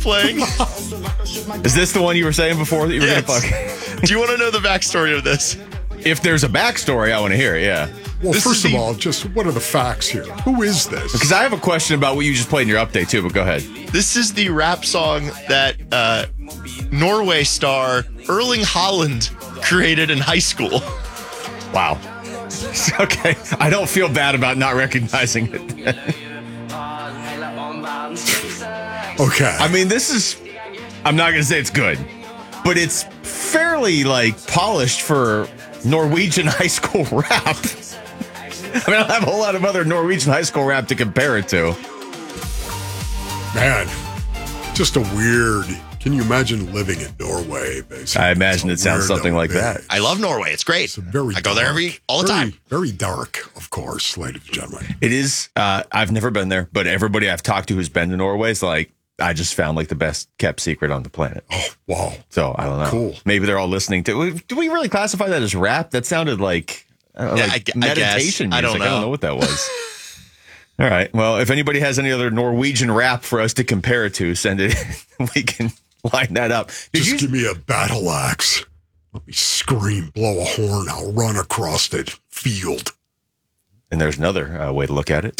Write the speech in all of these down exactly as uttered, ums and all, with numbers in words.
playing. Is this the one you were saying before that you were Yes. going to fuck? Do you want to know the backstory of this? If there's a backstory, I want to hear it, yeah. Well, This first is of the- all, just what are the facts here? Who is this? Because I have a question about what you just played in your update, too, but go ahead. This is the rap song that uh, Norway star Erling Haaland created in high school. Wow. Okay. I don't feel bad about not recognizing it. Okay. I mean, this is, I'm not going to say it's good, but it's fairly, like, polished for Norwegian high school rap. I mean, I don't have a whole lot of other Norwegian high school rap to compare it to. Man, just a weird. Can you imagine living in Norway, basically? I imagine it It's a sounds weirdo something like thing. that. I love Norway. It's great. It's a very I go there dark, every all the very- time. Very dark, of course, ladies and gentlemen. It is, uh, I've never been there, but everybody I've talked to who's been to Norway is like, I just found like the best kept secret on the planet. Oh, wow. So I don't know. Cool. Maybe they're all listening to. Do we really classify that as rap? That sounded like, uh, Yeah, like I gu- I meditation guess. I music. don't I don't know. know what that was. All right. Well, if anybody has any other Norwegian rap for us to compare it to, send it in. We can line that up. Did Just you? give me a battle axe. Let me scream, blow a horn. I'll run across the field. And there's another uh, way to look at it.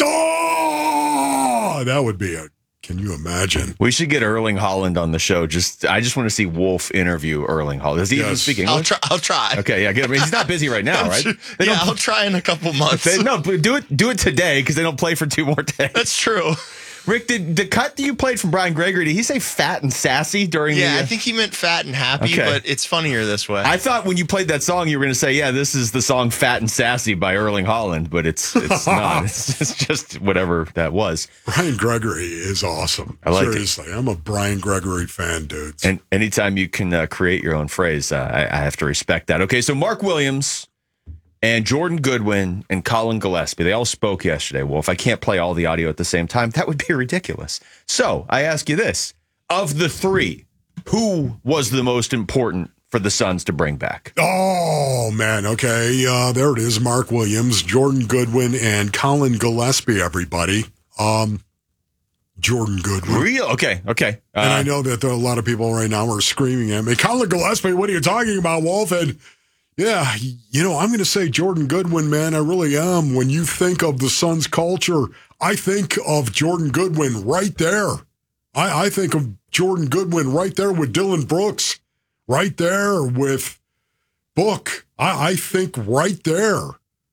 Oh, that would be a. Can you imagine? We should get Erling Haaland on the show. Just, I just want to see Wolf interview Erling Haaland. Does he even Yes. speak English? I'll try. I'll try. Okay, yeah, get him. He's not busy right now, right? They yeah, don't- I'll try in a couple months. They, no, but do it. Do it today because they don't play for two more days. That's true. Rick, did the cut that you played from Brian Gregory? Did he say fat and sassy during Yeah, the? I think he meant fat and happy, Okay. but it's funnier this way. I thought when you played that song, you were going to say, "Yeah, this is the song "Fat and Sassy" by Erling Haaland," but it's it's not. It's, it's just whatever that was. Brian Gregory is awesome. I like it. Seriously, I'm a Brian Gregory fan, dudes. And anytime you can uh, create your own phrase, uh, I, I have to respect that. Okay, so Mark Williams and Jordan Goodwin and Colin Gillespie, they all spoke yesterday. Well, if I can't play all the audio at the same time, that would be ridiculous. So I ask you this. Of the three, who was the most important for the Suns to bring back? Oh, man. Okay. Uh, there it is. Mark Williams, Jordan Goodwin, and Colin Gillespie, everybody. Um, Jordan Goodwin. Real? Okay, okay. Uh, And I know that there are a lot of people right now are screaming at me, Colin Gillespie, what are you talking about, Wolf? And yeah, you know, I'm going to say Jordan Goodwin, man. I really am. When you think of the Suns culture, I think of Jordan Goodwin right there. I, I think of Jordan Goodwin right there with Dylan Brooks, right there with Book. I, I think right there.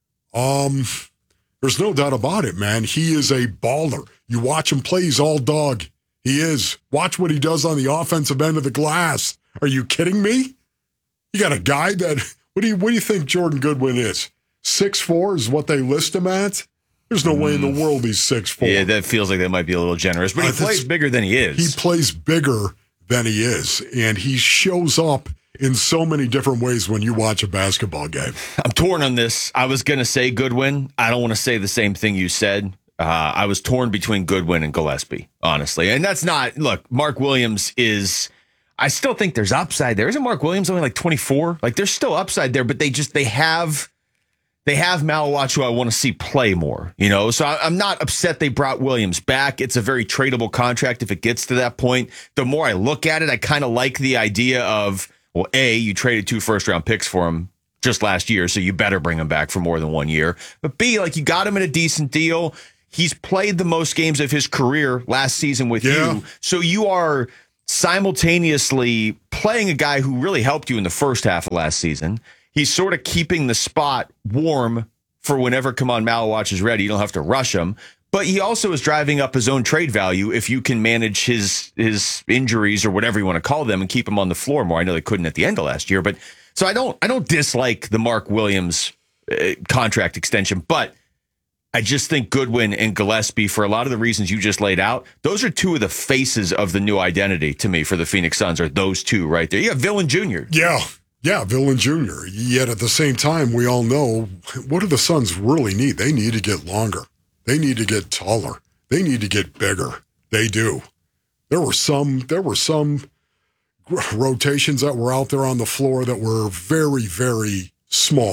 Um, there's no doubt about it, man. He is a baller. You watch him play, he's all dog. He is. Watch what he does on the offensive end of the glass. Are you kidding me? You got a guy that, what do you, what do you think Jordan Goodwin is? six foot four is what they list him at? There's no way in the world he's six foot four. yeah, that feels like that might be a little generous, but he Uh, that's- plays bigger than he is. He plays bigger than he is, and he shows up in so many different ways when you watch a basketball game. I'm torn on this. I was going to say Goodwin. I don't want to say the same thing you said. Uh, I was torn between Goodwin and Gillespie, honestly. And that's not, look, Mark Williams is, I still think there's upside there. Isn't Mark Williams only like twenty-four? Like there's still upside there, but they just, they have, they have Malawach who I want to see play more, you know? So I, I'm not upset they brought Williams back. It's a very tradable contract if it gets to that point. The more I look at it, I kind of like the idea of, well, A, you traded two first round picks for him just last year, so you better bring him back for more than one year. But B, like you got him in a decent deal. He's played the most games of his career last season with Yeah. you. So you are simultaneously playing a guy who really helped you in the first half of last season. He's sort of keeping the spot warm for whenever Kaman Malawach is ready. You don't have to rush him. But he also is driving up his own trade value if you can manage his his injuries or whatever you want to call them and keep him on the floor more. I know they couldn't at the end of last year, but so I don't I don't dislike the Mark Williams uh, contract extension, but I just think Goodwin and Gillespie, for a lot of the reasons you just laid out, those are two of the faces of the new identity to me for the Phoenix Suns, are those two right there. You have Villain Junior Yeah, yeah, Villain Junior Yet at the same time, we all know, what do the Suns really need? They need to get longer. They need to get taller. They need to get bigger. They do. There were some, there were some rotations that were out there on the floor that were very, very small.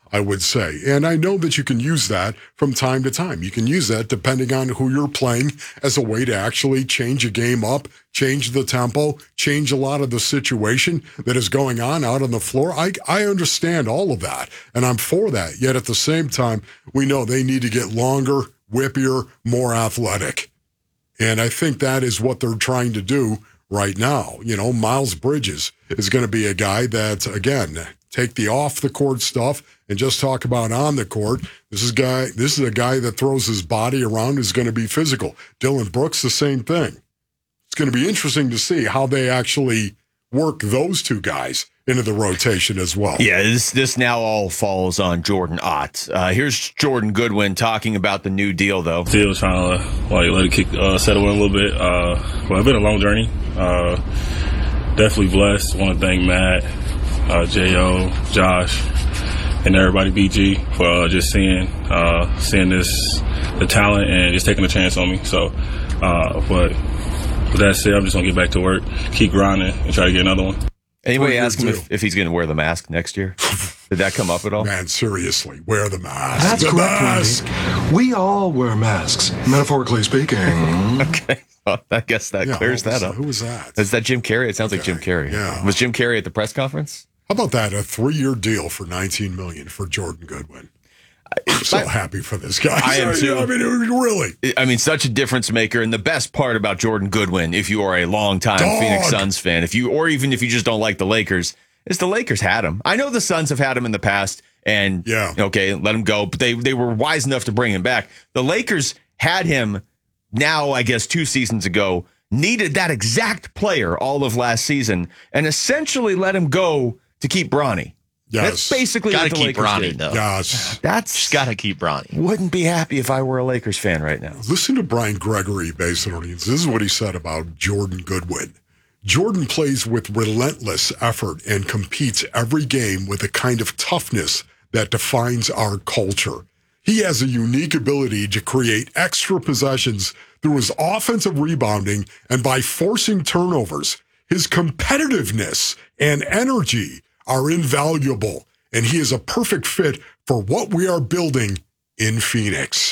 I would say. And I know that you can use that from time to time. You can use that depending on who you're playing as a way to actually change a game up, change the tempo, change a lot of the situation that is going on out on the floor. I, I understand all of that, and I'm for that. Yet at the same time, we know they need to get longer, whippier, more athletic. And I think that is what they're trying to do right now. You know, Miles Bridges is going to be a guy that, again, take the off-the-court stuff and just talk about on the court. This is guy. This is a guy that throws his body around, is going to be physical. Dylan Brooks, the same thing. It's going to be interesting to see how they actually work those two guys into the rotation as well. Yeah, this this now all falls on Jordan Ott. Uh, here's Jordan Goodwin talking about the new deal, though. Still trying to like let it kick, uh, settle in a little bit. Uh, well, it's been a long journey. Uh, definitely blessed. Want to thank Matt, uh, J O, Josh, and everybody, B G, for uh, just seeing uh, seeing this the talent and just taking a chance on me. So, uh, but with that said, I'm just gonna get back to work, keep grinding, and try to get another one. Anybody ask him if, if he's going to wear the mask next year? Did that come up at all? Man, seriously, wear the mask. That's the correct, mask. Randy. We all wear masks, metaphorically speaking. Okay, well, I guess that Yeah, clears who was that up. Who was that? Is that Jim Carrey? It sounds like Okay, Jim Carrey. yeah. Was Jim Carrey at the press conference? How about that? A three-year deal for nineteen million dollars for Jordan Goodwin. I'm so I- happy for this guy. I am too. I mean, really. I mean, such a difference maker. And the best part about Jordan Goodwin, if you are a longtime Dog. Phoenix Suns fan, if you, or even if you just don't like the Lakers, is the Lakers had him. I know the Suns have had him in the past, and Yeah. okay, let him go. But they they were wise enough to bring him back. The Lakers had him now, I guess, two seasons ago. Needed that exact player all of last season, and essentially let him go to keep Bronny. Yes. That's basically Gotta what the keep Lakers Bronny, did. though. Yes. That's Just gotta keep Bronny. wouldn't be happy if I were a Lakers fan right now. Listen to Brian Gregory, basically. This is what he said about Jordan Goodwin. Jordan plays with relentless effort and competes every game with a kind of toughness that defines our culture. He has a unique ability to create extra possessions through his offensive rebounding and by forcing turnovers. His competitiveness and energy are invaluable, and he is a perfect fit for what we are building in Phoenix.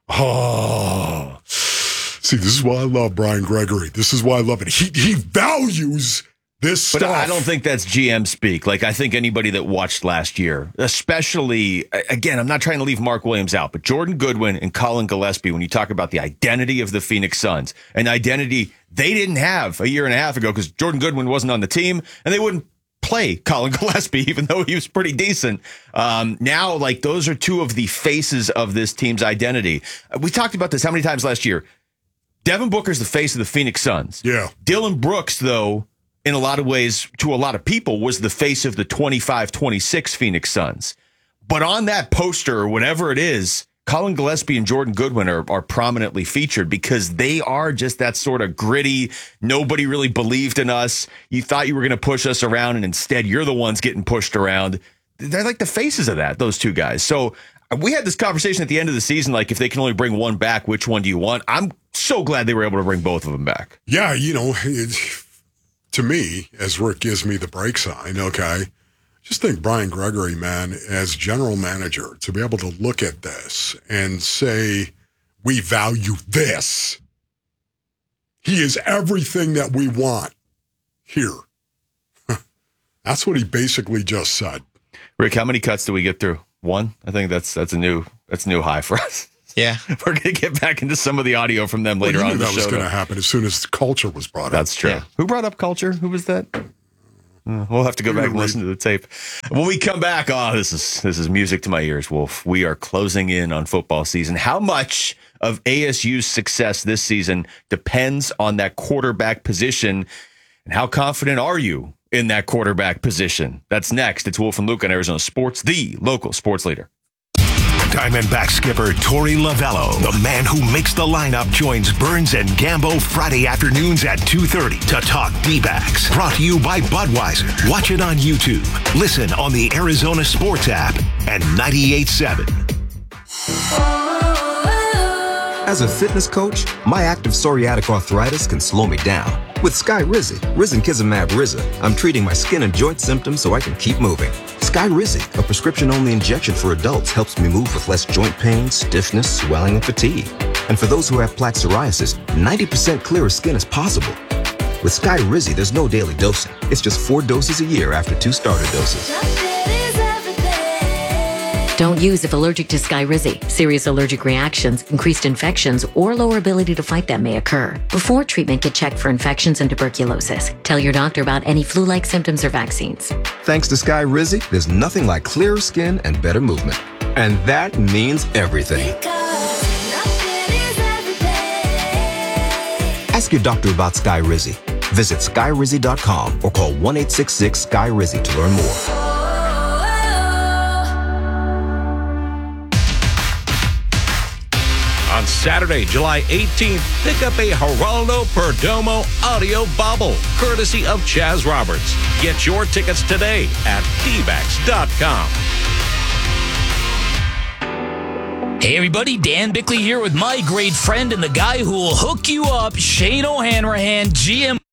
Oh, see, this is why I love Brian Gregory. This is why I love it. He he values this But stuff. I don't think that's G M speak. Like, I think anybody that watched last year, especially, again, I'm not trying to leave Mark Williams out, but Jordan Goodwin and Colin Gillespie, when you talk about the identity of the Phoenix Suns, an identity they didn't have a year and a half ago because Jordan Goodwin wasn't on the team, and they wouldn't play Colin Gillespie, even though he was pretty decent. Um, now, like, those are two of the faces of this team's identity. We talked about this how many times last year? Devin Booker's the face of the Phoenix Suns. Yeah. Dylan Brooks, though, in a lot of ways, to a lot of people, was the face of the twenty-five twenty-six Phoenix Suns. But on that poster, or whatever it is, Colin Gillespie and Jordan Goodwin are, are prominently featured because they are just that sort of gritty, nobody really believed in us. You thought you were going to push us around, and instead you're the ones getting pushed around. They're like the faces of that, those two guys. So we had this conversation at the end of the season, like if they can only bring one back, which one do you want? I'm so glad they were able to bring both of them back. Yeah, you know, it, to me, as Rick gives me the break sign, okay, just think Brian Gregory, man, as general manager, to be able to look at this and say, we value this. He is everything that we want here. That's what he basically just said. Rick, how many cuts do we get through? One? I think that's that's a new that's a new high for us. Yeah. We're going to get back into some of the audio from them later well, you on knew in the that was show. going to happen as soon as the culture was brought up. That's true. Yeah. Who brought up culture? Who was that? Uh, we'll have to go back and listen to the tape. When we come back, oh, this is this is music to my ears, Wolf. We are closing in on football season. How much of A S U's success this season depends on that quarterback position, and how confident are you in that quarterback position? That's next. It's Wolf and Luke on Arizona Sports, the local sports leader. Diamondback skipper Torey Lovello, the man who makes the lineup, joins Burns and Gambo Friday afternoons at two thirty to talk D-backs. Brought to you by Budweiser. Watch it on YouTube. Listen on the Arizona Sports app and ninety-eight point seven. As a fitness coach, my active psoriatic arthritis can slow me down. With Skyrizi, risankizumab Riza, I'm treating my skin and joint symptoms so I can keep moving. Skyrizi, a prescription-only injection for adults, helps me move with less joint pain, stiffness, swelling, and fatigue. And for those who have plaque psoriasis, ninety percent clearer skin is possible. With Skyrizi, there's no daily dosing. It's just four doses a year after two starter doses. Don't use if allergic to Skyrizi. Serious allergic reactions, increased infections, or lower ability to fight them may occur. Before treatment, get checked for infections and tuberculosis. Tell your doctor about any flu-like symptoms or vaccines. Thanks to Skyrizi, there's nothing like clearer skin and better movement. And that means everything. Ask your doctor about Skyrizi. Visit skyrizi dot com or call one eight six six Sky Rizi to learn more. On Saturday, July eighteenth, pick up a Geraldo Perdomo audio bobble, courtesy of Chaz Roberts. Get your tickets today at D backs dot com. Hey everybody, Dan Bickley here with my great friend and the guy who will hook you up, Shane O'Hanrahan, G M